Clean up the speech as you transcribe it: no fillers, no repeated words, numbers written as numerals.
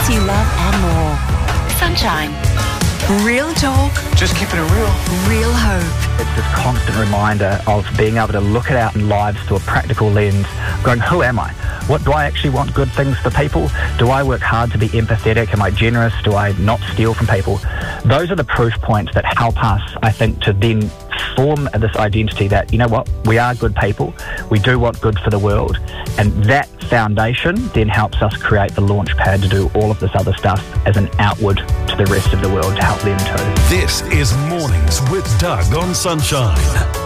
things you love and more. Sunshine. Real talk. Just keeping it real. Real hope. It's this constant reminder of being able to look at our lives through a practical lens, going, who am I? What do I actually want good things for people? Do I work hard to be empathetic? Am I generous? Do I not steal from people? Those are the proof points that help us, I think, to then form this identity that, you know what, we are good people, we do want good for the world, and that foundation then helps us create the launch pad to do all of this other stuff as an outward to the rest of the world to help them too. This is Mornings with Doug on Sunshine.